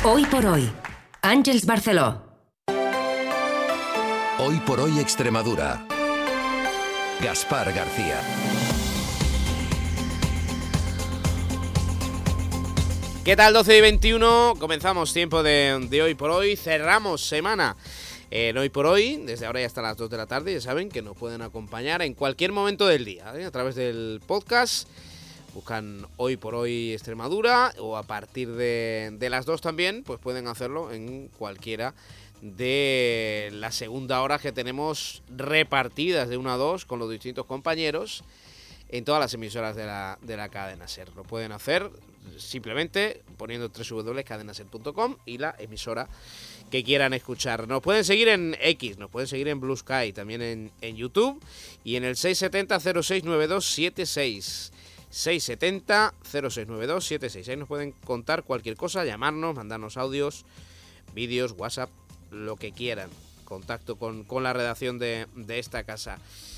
Hoy por hoy, Àngels Barceló. Hoy por hoy Extremadura. Gaspar García. ¿Qué tal? 12 y 21, comenzamos tiempo de Hoy por Hoy, cerramos semana en Hoy por Hoy, desde ahora y hasta las 2 de la tarde, ya saben que nos pueden acompañar en cualquier momento del día, a través del podcast, buscan Hoy por Hoy Extremadura, o a partir de las 2 también, pues pueden hacerlo en cualquiera de las segunda horas que tenemos repartidas de 1 a 2 con los distintos compañeros en todas las emisoras de la cadena SER. Lo pueden hacer simplemente poniendo www.cadenaser.com y la emisora que quieran escuchar. Nos pueden seguir en X, nos pueden seguir en Blue Sky, también en YouTube y en el 670-069276. 670-069276. Ahí nos pueden contar cualquier cosa, llamarnos, mandarnos audios, vídeos, WhatsApp, lo que quieran. Contacto con la redacción de esta casa.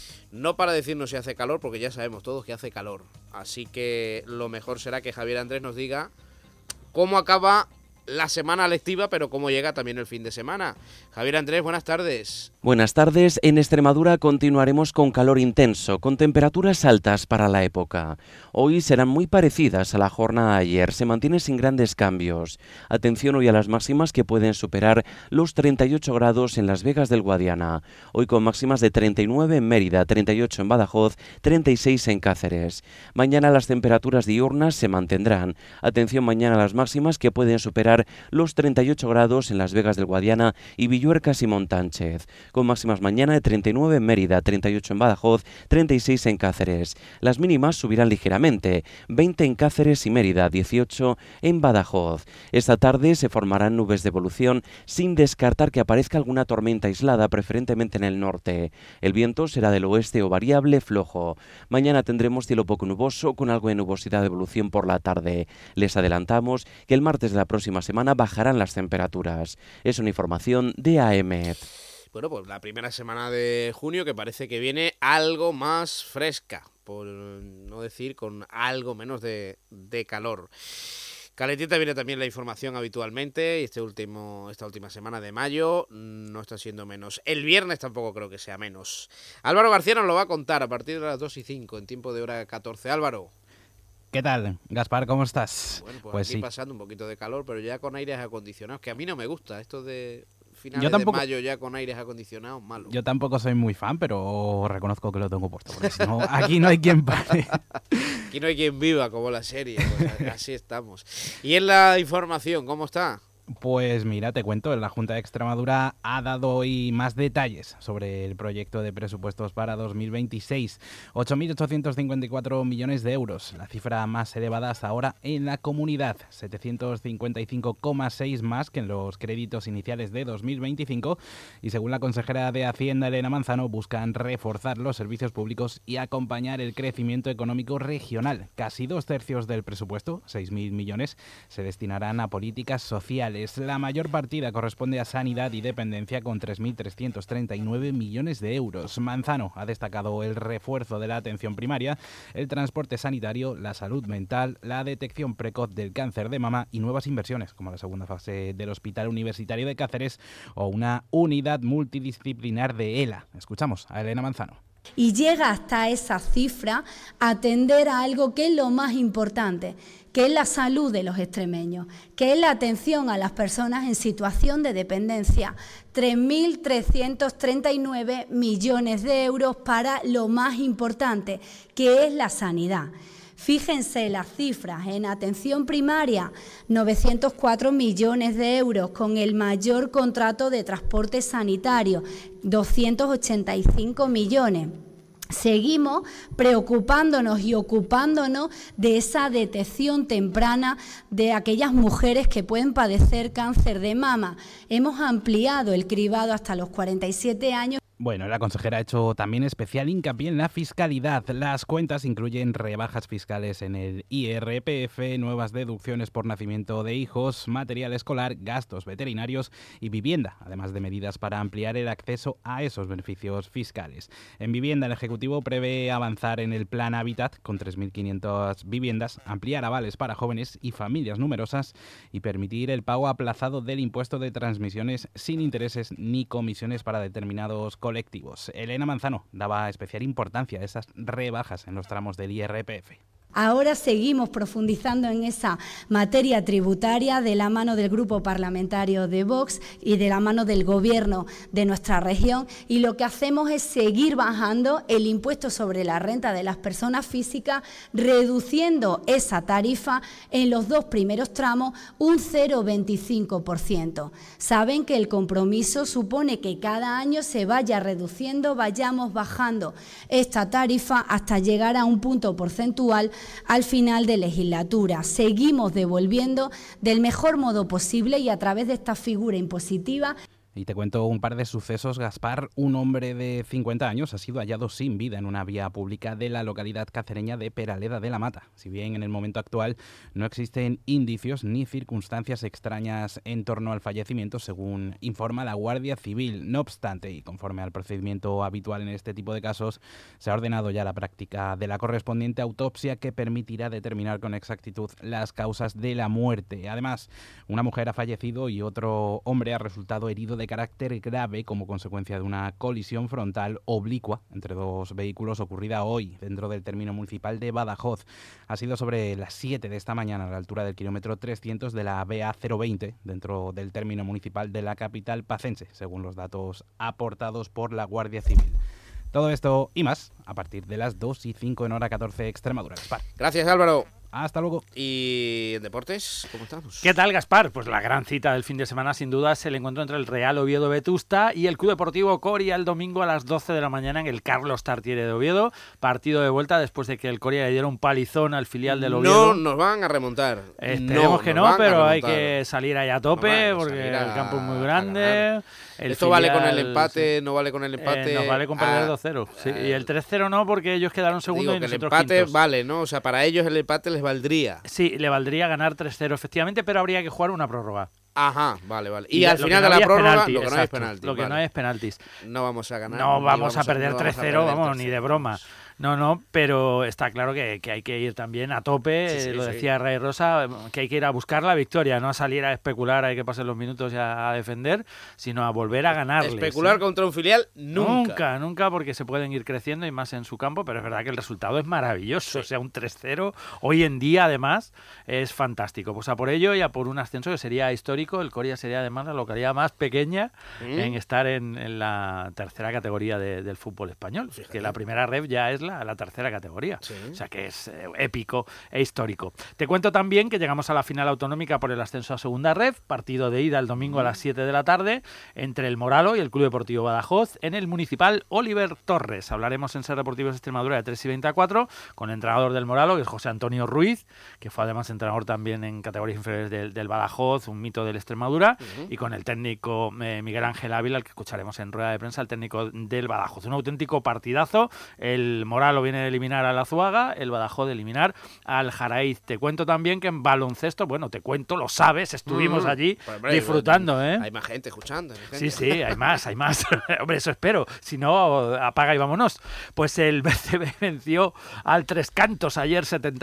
No para decirnos si hace calor, porque ya sabemos todos que hace calor. Así que lo mejor será que Javier Andrés nos diga cómo acaba la semana lectiva, pero cómo llega también el fin de semana. Javier Andrés, buenas tardes. Buenas tardes. En Extremadura continuaremos con calor intenso, con temperaturas altas para la época. Hoy serán muy parecidas a la jornada de ayer, se mantiene sin grandes cambios. Atención hoy a las máximas que pueden superar los 38 grados en Las Vegas del Guadiana. Hoy con máximas de 39 en Mérida, 38 en Badajoz, 36 en Cáceres. Mañana las temperaturas diurnas se mantendrán. Atención mañana a las máximas que pueden superar los 38 grados en Las Vegas del Guadiana y Villuercas y Montánchez, con máximas mañana de 39 en Mérida, 38 en Badajoz, 36 en Cáceres. Las mínimas subirán ligeramente, 20 en Cáceres y Mérida, 18 en Badajoz. Esta tarde se formarán nubes de evolución sin descartar que aparezca alguna tormenta aislada, preferentemente en el norte. El viento será del oeste o variable flojo. Mañana tendremos cielo poco nuboso con algo de nubosidad de evolución por la tarde. Les adelantamos que el martes de la próxima semana bajarán las temperaturas. Es una información de AEMET. Bueno, pues la primera semana de junio que parece que viene algo más fresca, por no decir con algo menos de calor. Calentita viene también la información habitualmente y esta última semana de mayo no está siendo menos. El viernes tampoco creo que sea menos. Álvaro García nos lo va a contar a partir de las 2 y 5 en tiempo de hora 14. Álvaro. ¿Qué tal, Gaspar? ¿Cómo estás? Bueno, pues aquí sí, pasando un poquito de calor, pero ya con aires acondicionados, que a mí no me gusta esto de finales de mayo ya con aires acondicionados, malo. Yo tampoco soy muy fan, pero reconozco que lo tengo puesto, porque si no, aquí no hay quien pare. Aquí no hay quien viva, como la serie, pues así estamos. Y en la información, ¿cómo está? Pues mira, te cuento, la Junta de Extremadura ha dado hoy más detalles sobre el proyecto de presupuestos para 2026. 8.854 millones de euros, la cifra más elevada hasta ahora en la comunidad. 755,6 más que en los créditos iniciales de 2025. Y según la consejera de Hacienda, Elena Manzano, buscan reforzar los servicios públicos y acompañar el crecimiento económico regional. Casi 2/3 del presupuesto, 6.000 millones, se destinarán a políticas sociales. La mayor partida corresponde a sanidad y dependencia con 3.339 millones de euros. Manzano ha destacado el refuerzo de la atención primaria, el transporte sanitario, la salud mental, la detección precoz del cáncer de mama y nuevas inversiones como la segunda fase del Hospital Universitario de Cáceres o una unidad multidisciplinar de ELA. Escuchamos a Elena Manzano. Y llega hasta esa cifra atender a algo que es lo más importante, que es la salud de los extremeños, que es la atención a las personas en situación de dependencia. 3.339 millones de euros para lo más importante, que es la sanidad. Fíjense las cifras, en atención primaria, 904 millones de euros con el mayor contrato de transporte sanitario, 285 millones. Seguimos preocupándonos y ocupándonos de esa detección temprana de aquellas mujeres que pueden padecer cáncer de mama. Hemos ampliado el cribado hasta los 47 años. Bueno, la consejera ha hecho también especial hincapié en la fiscalidad. Las cuentas incluyen rebajas fiscales en el IRPF, nuevas deducciones por nacimiento de hijos, material escolar, gastos veterinarios y vivienda, además de medidas para ampliar el acceso a esos beneficios fiscales. En vivienda, el Ejecutivo prevé avanzar en el Plan Hábitat con 3.500 viviendas, ampliar avales para jóvenes y familias numerosas y permitir el pago aplazado del impuesto de transmisiones sin intereses ni comisiones para determinados colectivos. Elena Manzano daba especial importancia a esas rebajas en los tramos del IRPF. Ahora seguimos profundizando en esa materia tributaria de la mano del Grupo Parlamentario de Vox y de la mano del Gobierno de nuestra región, y lo que hacemos es seguir bajando el impuesto sobre la renta de las personas físicas, reduciendo esa tarifa en los 2 primeros tramos un 0,25%. Saben que el compromiso supone que cada año se vaya reduciendo, vayamos bajando esta tarifa hasta llegar a un punto porcentual al final de legislatura. Seguimos devolviendo del mejor modo posible y a través de esta figura impositiva. Y te cuento un par de sucesos, Gaspar. Un hombre de 50 años ha sido hallado sin vida en una vía pública de la localidad cacereña de Peraleda de la Mata. Si bien en el momento actual no existen indicios ni circunstancias extrañas en torno al fallecimiento, según informa la Guardia Civil. No obstante, y conforme al procedimiento habitual en este tipo de casos, se ha ordenado ya la práctica de la correspondiente autopsia que permitirá determinar con exactitud las causas de la muerte. Además, una mujer ha fallecido y otro hombre ha resultado herido de carácter grave como consecuencia de una colisión frontal oblicua entre 2 vehículos ocurrida hoy dentro del término municipal de Badajoz. Ha sido sobre las 7 de esta mañana a la altura del kilómetro 300 de la BA020 dentro del término municipal de la capital pacense, según los datos aportados por la Guardia Civil. Todo esto y más a partir de las 2:05 en hora 14 Extremadura. Gaspar. Gracias, Álvaro. Hasta luego. ¿Y en deportes? ¿Cómo estamos? ¿Qué tal, Gaspar? Pues la gran cita del fin de semana, sin duda, es el encuentro entre el Real Oviedo Vetusta y el Club Deportivo Coria el domingo a las 12 de la mañana en el Carlos Tartiere de Oviedo. Partido de vuelta después de que el Coria le diera un palizón al filial del Oviedo. No nos van a remontar. Esperemos que no, pero hay que salir ahí a tope porque el campo es muy grande. Esto vale con el empate, no vale con el empate. Nos vale con perder 2-0. Sí, y el 3-0 no, porque ellos quedaron segundos y nosotros el empate quintos. Vale, ¿no? O sea, para ellos el empate les valdría. Sí, le valdría ganar 3-0 efectivamente, pero habría que jugar una prórroga. Ajá, vale. Y al final de la prórroga, lo que no hay es penalti. Lo que no hay es penaltis. No vamos a ganar. No vamos a perder 3-0, vamos, ni de broma. No, pero está claro que hay que ir también a tope, sí, lo decía Ray Rosa, que hay que ir a buscar la victoria, no a salir a especular, hay que pasar los minutos y a defender, sino a volver a ganarles. Especular contra un filial, nunca, porque se pueden ir creciendo y más en su campo, pero es verdad que el resultado es maravilloso, o sea, un 3-0, hoy en día además es fantástico, pues a por ello y a por un ascenso que sería histórico, el Coria sería además la localidad más pequeña en estar en la tercera categoría del fútbol español, que la primera ref ya es la tercera categoría, o sea que es épico e histórico. Te cuento también que llegamos a la final autonómica por el ascenso a segunda ref, partido de ida el domingo a las 7 de la tarde entre el Moralo y el Club Deportivo Badajoz en el municipal Oliver Torres. Hablaremos en Ser Deportivos Extremadura de 3:24 con el entrenador del Moralo, que es José Antonio Ruiz, que fue además entrenador también en categorías inferiores del Badajoz, un mito del Extremadura, y con el técnico Miguel Ángel Ávila, al que escucharemos en rueda de prensa, el técnico del Badajoz. Un auténtico partidazo. El Moralo viene de eliminar al Azuaga, el Badajoz de eliminar al Jaraiz. Te cuento también que en baloncesto, lo sabes, estuvimos allí disfrutando, ¿eh? Hay más gente escuchando. Sí, hay más. Hombre, eso espero. Si no, apaga y vámonos. Pues el BCB venció al Tres Cantos ayer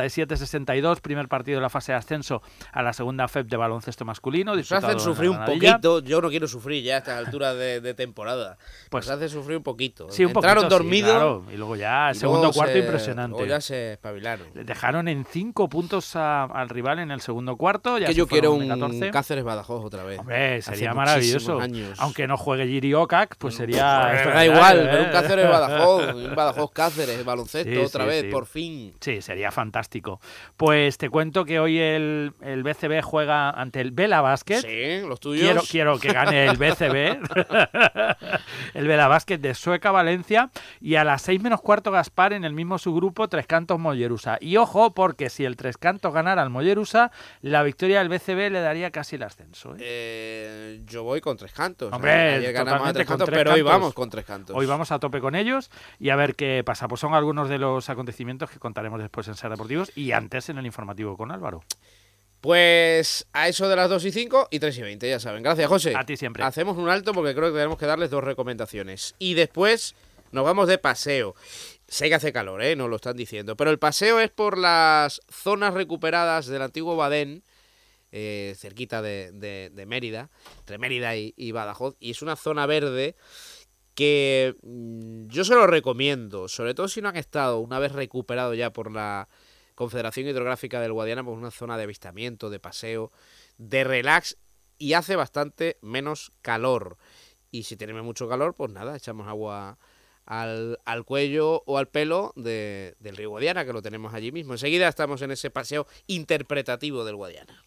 77-62, primer partido de la fase de ascenso a la segunda FEP de baloncesto masculino. Nos hacen sufrir un poquito. Yo no quiero sufrir ya a estas alturas de temporada. Pues nos hace sufrir un poquito. Sí, entraron dormidos. Sí, claro. Y luego ya el segundo cuarto impresionante. Luego ya se espabilaron. Dejaron en 5 puntos al rival en el segundo cuarto. Ya que yo quiero un Cáceres Badajoz otra vez. Hombre, sería maravilloso. Aunque no juegue Giri Ocac, pues sería... Pero da igual, pero un Cáceres Badajoz, un Badajoz Cáceres, baloncesto otra vez, por fin. Sí, sería fantástico. Pues te cuento que hoy el BCB juega ante el Vela Basket. Sí, los tuyos. Quiero que gane el BCB. El Vela Basket de Sueca Valencia. Y a las 6 menos cuarto, Gaspar, Gaspar en el mismo subgrupo Tres Cantos Mollerusa. Y ojo, porque si el Tres Cantos ganara al Mollerusa, la victoria del BCB le daría casi el ascenso. Yo voy con Tres Cantos. Hombre, ayer ganamos a Tres Cantos, pero hoy vamos con Tres Cantos. Hoy vamos a tope con ellos y a ver qué pasa. Pues son algunos de los acontecimientos que contaremos después en Ser Deportivos y antes en el informativo con Álvaro. Pues a eso de las 2:05 y 3:20, ya saben. Gracias, José. A ti siempre. Hacemos un alto porque creo que tenemos que darles 2 recomendaciones. Y después nos vamos de paseo. Sé que hace calor, nos lo están diciendo. Pero el paseo es por las zonas recuperadas del antiguo Badén, cerquita de Mérida, entre Mérida y Badajoz. Y es una zona verde que yo se lo recomiendo, sobre todo si no han estado una vez recuperado ya por la Confederación Hidrográfica del Guadiana, pues una zona de avistamiento, de paseo, de relax, y hace bastante menos calor. Y si tenemos mucho calor, pues nada, echamos agua al cuello o al pelo del río Guadiana, que lo tenemos allí mismo. Enseguida estamos en ese paseo interpretativo del Guadiana.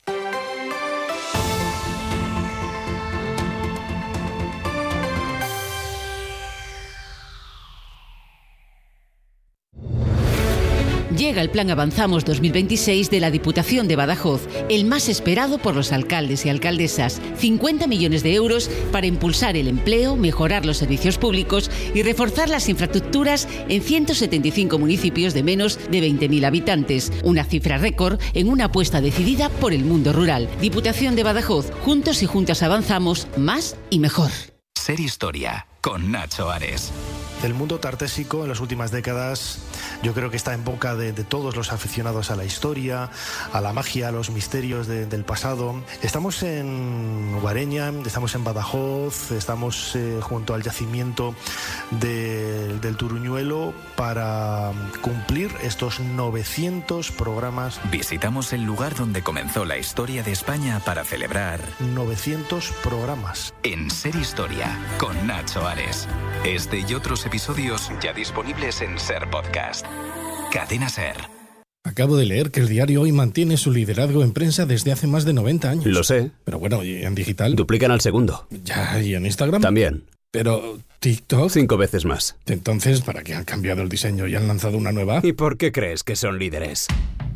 Llega el Plan Avanzamos 2026 de la Diputación de Badajoz, el más esperado por los alcaldes y alcaldesas. 50 millones de euros para impulsar el empleo, mejorar los servicios públicos y reforzar las infraestructuras en 175 municipios de menos de 20.000 habitantes. Una cifra récord en una apuesta decidida por el mundo rural. Diputación de Badajoz, juntos y juntas avanzamos más y mejor. Ser Historia, con Nacho Ares. El mundo tartésico en las últimas décadas yo creo que está en boca de todos los aficionados a la historia, a la magia, a los misterios del pasado. Estamos en Guareña, estamos en Badajoz, estamos junto al yacimiento del Turuñuelo para cumplir estos 900 programas. Visitamos el lugar donde comenzó la historia de España para celebrar 900 programas. En Ser Historia, con Nacho Ares. Este y otros episodios ya disponibles en Ser Podcast. Cadena Ser. Acabo de leer que el diario Hoy mantiene su liderazgo en prensa desde hace más de 90 años. Lo sé. Pero bueno, ¿y en digital? Duplican al segundo. Ya, ¿y en Instagram? También. Pero TikTok... 5 veces más. Entonces, ¿para qué han cambiado el diseño y han lanzado una nueva? ¿Y por qué crees que son líderes?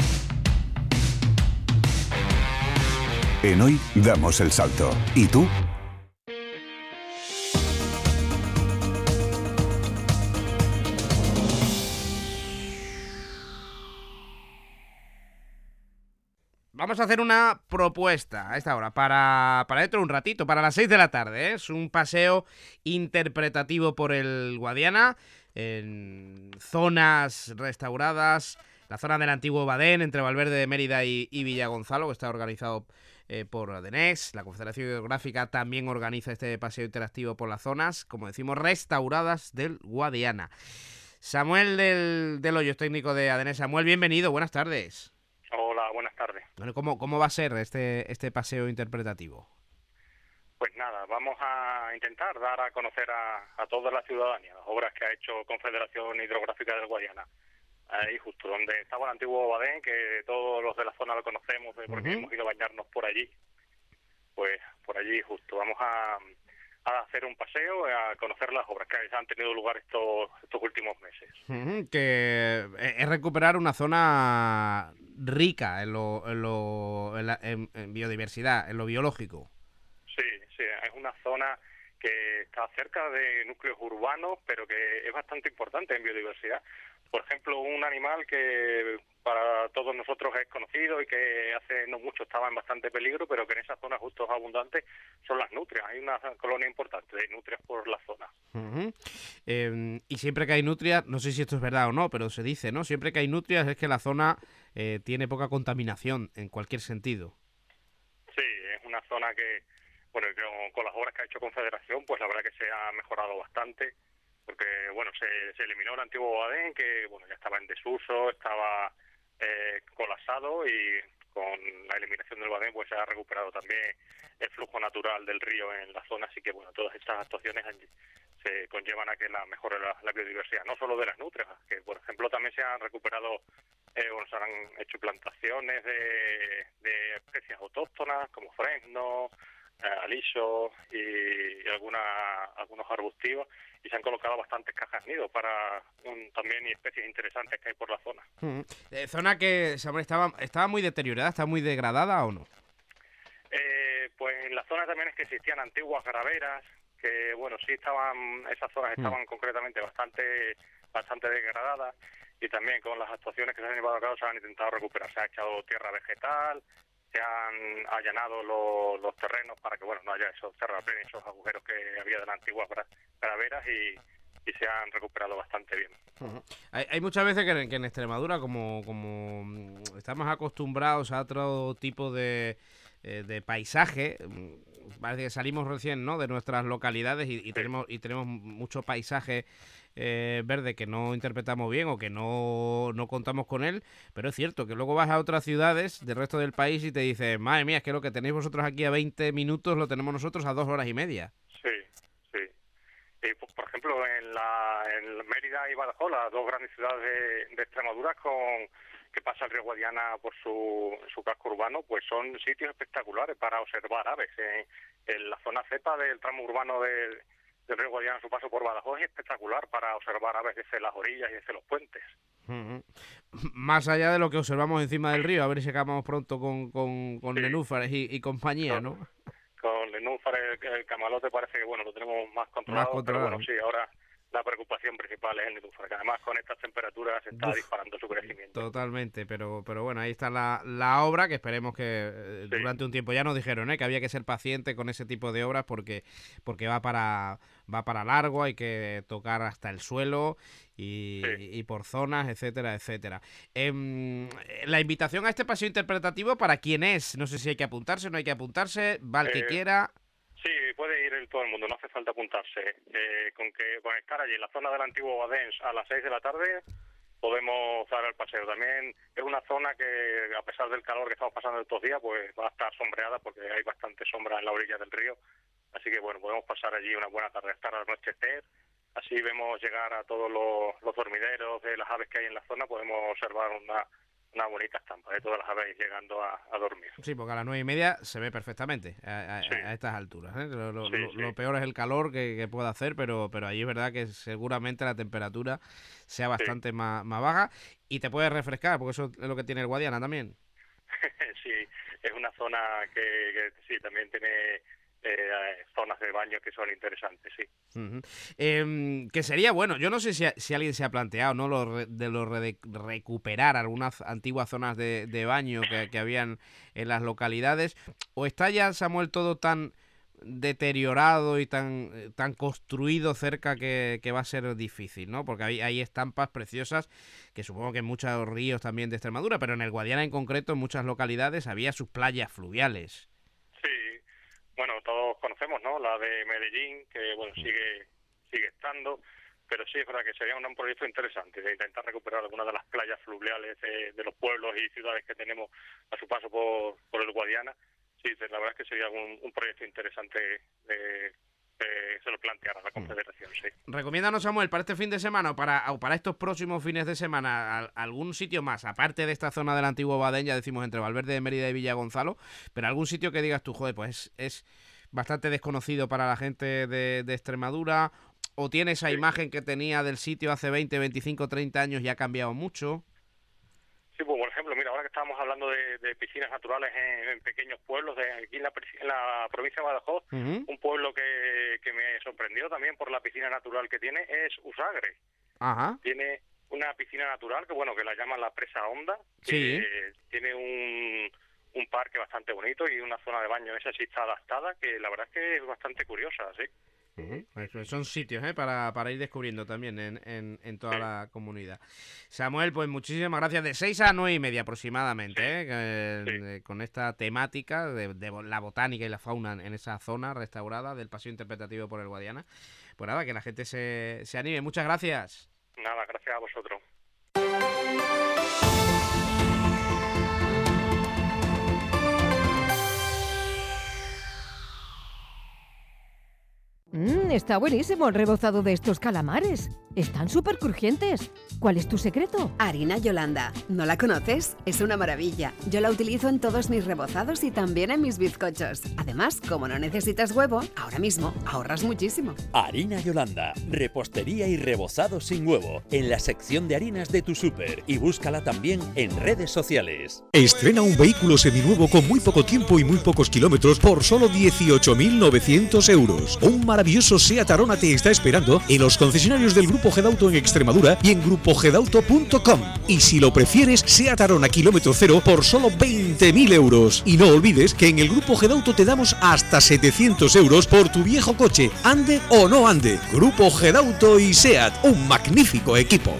En Hoy damos el salto. ¿Y tú? Vamos a hacer una propuesta a esta hora, para dentro de un ratito, para las 6 de la tarde. Es un paseo interpretativo por el Guadiana, en zonas restauradas, la zona del antiguo Badén, entre Valverde de Mérida y Villagonzalo, que está organizado por Adenex. La Confederación Hidrográfica también organiza este paseo interactivo por las zonas, como decimos, restauradas del Guadiana. Samuel del Hoyo, técnico de Adenex. Samuel, bienvenido, buenas tardes. Hola, buenas tardes. Bueno, ¿cómo va a ser este paseo interpretativo? Pues nada, vamos a intentar dar a conocer a toda la ciudadanía las obras que ha hecho Confederación Hidrográfica del Guadiana. Ahí justo donde estaba el antiguo Badén, que todos los de la zona lo conocemos porque hemos ido a bañarnos por allí. Pues por allí justo vamos a hacer un paseo, a conocer las obras que han tenido lugar estos últimos meses. Que es recuperar una zona rica en biodiversidad, en lo biológico. Sí, es una zona que está cerca de núcleos urbanos, pero que es bastante importante en biodiversidad. Por ejemplo, un animal que para todos nosotros es conocido y que hace no mucho estaba en bastante peligro, pero que en esa zona justo es abundante, son las nutrias. Hay una colonia importante de nutrias por la zona. Y siempre que hay nutrias, no sé si esto es verdad o no, pero se dice, ¿no? Siempre que hay nutrias es que la zona tiene poca contaminación en cualquier sentido. Sí, es una zona que, bueno, con las obras que ha hecho Confederación, pues la verdad que se ha mejorado bastante. Porque, bueno, se eliminó el antiguo Badén, que, bueno, ya estaba en desuso, estaba colapsado, y con la eliminación del Badén, pues se ha recuperado también el flujo natural del río en la zona. Así que, bueno, todas estas actuaciones se conllevan a que mejore la biodiversidad, no solo de las nutrias, que, por ejemplo, también se han recuperado, se han hecho plantaciones de especies autóctonas, como fresno, alisos y algunos arbustivos, y se han colocado bastantes cajas nido para también especies interesantes que hay por la zona. Zona que, Samuel, estaba muy deteriorada, ¿está muy degradada o no? Pues en la zona también es que existían antiguas graveras, que bueno, sí esas zonas estaban concretamente bastante degradadas, y también con las actuaciones que se han llevado a cabo se han intentado recuperar. Se ha echado tierra vegetal, se han allanado los terrenos para que no haya esos terraplenes, esos agujeros que había de las antiguas graveras, y se han recuperado bastante bien. Hay muchas veces que en Extremadura, como estamos acostumbrados a otro tipo de paisaje, parece que salimos recién, ¿no?, de nuestras localidades y tenemos mucho paisaje verde que no interpretamos bien o que no contamos con él, pero es cierto que luego vas a otras ciudades del resto del país y te dices, madre mía, es que lo que tenéis vosotros aquí a 20 minutos lo tenemos nosotros a 2 horas y media. Sí. Por ejemplo, en Mérida y Badajoz, las dos grandes ciudades de Extremadura, que pasa el río Guadiana por su casco urbano, pues son sitios espectaculares para observar aves. En la zona cepa del tramo urbano del río Guadiana, su paso por Badajoz, es espectacular para observar aves desde las orillas y desde los puentes. Más allá de lo que observamos encima del río, a ver si acabamos pronto con nenúfares y compañía, ¿no? Con nenúfares, el camalote parece que lo tenemos más controlado, pero bueno, sí, ahora la preocupación principal es el nenúfar, que además con estas temperaturas se está disparando su crecimiento. Totalmente, pero bueno, ahí está la obra, que esperemos que durante un tiempo, ya nos dijeron que había que ser paciente con ese tipo de obras porque va para largo, hay que tocar hasta el suelo y por zonas, etcétera, etcétera. La invitación a este paseo interpretativo, ¿para quién es? No sé si hay que apuntarse, no hay que apuntarse, va el que quiera. Sí, puede ir todo el mundo, no hace falta apuntarse. Con estar allí en la zona del antiguo Badens a las 6 de la tarde podemos dar el paseo. También es una zona que, a pesar del calor que estamos pasando estos días, pues va a estar sombreada porque hay bastante sombra en la orilla del río. Así que podemos pasar allí una buena tarde, estar al anochecer. Así vemos llegar a todos los dormideros de las aves que hay en la zona, podemos observar una bonita estampa de todas las aves llegando a dormir. Sí, porque a las 9:30 se ve perfectamente a estas alturas. Lo peor es el calor que pueda hacer, pero allí es verdad que seguramente la temperatura sea bastante más baja y te puedes refrescar, porque eso es lo que tiene el Guadiana también. Sí, es una zona que sí, también tiene zonas de baño que son interesantes, sí. Que sería bueno, yo no sé si alguien se ha planteado, ¿no?, recuperar algunas antiguas zonas de baño que habían en las localidades, o está ya, Samuel, todo tan deteriorado y tan construido cerca que va a ser difícil, ¿no? Porque hay estampas preciosas que supongo que en muchos ríos también de Extremadura, pero en el Guadiana en concreto, en muchas localidades había sus playas fluviales. Bueno, todos conocemos, ¿no?, la de Medellín, que sigue estando, pero sí es verdad que sería un proyecto interesante de intentar recuperar algunas de las playas fluviales de los pueblos y ciudades que tenemos a su paso por el Guadiana. Sí, la verdad es que sería un proyecto interesante se lo planteara la Confederación, sí. Recomiéndanos, Samuel, para este fin de semana o para estos próximos fines de semana, algún sitio más, aparte de esta zona del antiguo Badén, ya decimos entre Valverde, Mérida y Villa Gonzalo, pero algún sitio que digas tú, joder, pues es bastante desconocido para la gente de Extremadura, o tiene esa imagen que tenía del sitio hace 20, 25, 30 años y ha cambiado mucho. Sí, pues por ejemplo, mira, ahora que estábamos hablando de piscinas naturales en pequeños pueblos, aquí en la provincia de Badajoz, un pueblo que me sorprendió también por la piscina natural que tiene es Usagre. Ajá. Tiene una piscina natural que la llaman la Presa Honda, sí. Tiene un parque bastante bonito y una zona de baño, esa sí está adaptada, que la verdad es que es bastante curiosa, sí. Son sitios para ir descubriendo también en toda la comunidad. Samuel, pues muchísimas gracias. De 6 a 9:30 aproximadamente, con esta temática de la botánica y la fauna en esa zona restaurada del paseo interpretativo por el Guadiana. Pues nada, que la gente se anime. Muchas gracias. Nada, gracias a vosotros. Está buenísimo el rebozado de estos calamares. Están súper crujientes. ¿Cuál es tu secreto? Harina Yolanda. ¿No la conoces? Es una maravilla. Yo la utilizo en todos mis rebozados y también en mis bizcochos. Además, como no necesitas huevo, ahora mismo ahorras muchísimo. Harina Yolanda. Repostería y rebozado sin huevo. En la sección de harinas de tu súper. Y búscala también en redes sociales. Estrena un vehículo seminuevo con muy poco tiempo y muy pocos kilómetros por solo 18.900 euros. Un maravilloso SEAT Arona te está esperando en los concesionarios del Grupo Gedauto en Extremadura y en grupogedauto.com. Y si lo prefieres, SEAT Arona kilómetro cero por solo 20.000 euros. Y no olvides que en el Grupo Gedauto te damos hasta 700 euros por tu viejo coche, ande o no ande. Grupo Gedauto y SEAT, un magnífico equipo.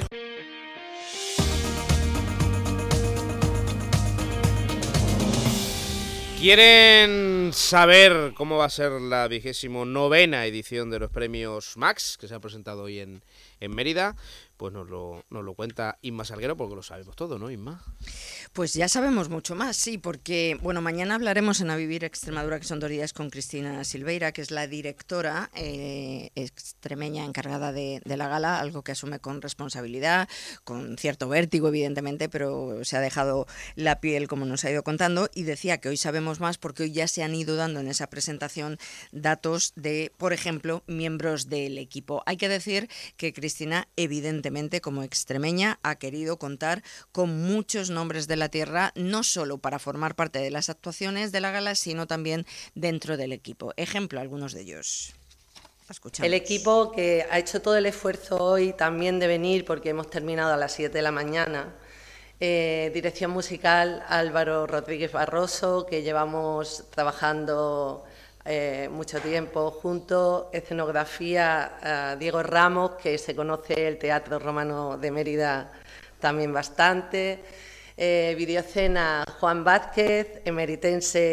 ¿Quieren saber cómo va a ser la 29ª edición de los premios Max, que se ha presentado hoy en Mérida? Pues nos lo cuenta Inma Salguero, porque lo sabemos todo, ¿no, Inma? Pues ya sabemos mucho más, sí, porque bueno, mañana hablaremos en A Vivir Extremadura, que son 2 días, con Cristina Silveira, que es la directora extremeña encargada de la gala, algo que asume con responsabilidad, con cierto vértigo, evidentemente, pero se ha dejado la piel, como nos ha ido contando, y decía que hoy sabemos más porque hoy ya se han ido dando en esa presentación datos de, por ejemplo, miembros del equipo. Hay que decir que Cristina, evidentemente, como extremeña, ha querido contar con muchos nombres de la tierra, no solo para formar parte de las actuaciones de la gala, sino también dentro del equipo. Ejemplo, algunos de ellos. Escuchamos. El equipo que ha hecho todo el esfuerzo hoy también de venir, porque hemos terminado a las 7 de la mañana. Dirección musical, Álvaro Rodríguez Barroso, que llevamos trabajando mucho tiempo juntos. Escenografía, Diego Ramos, que se conoce el Teatro Romano de Mérida también bastante. Videoescena, Juan Vázquez, emeritense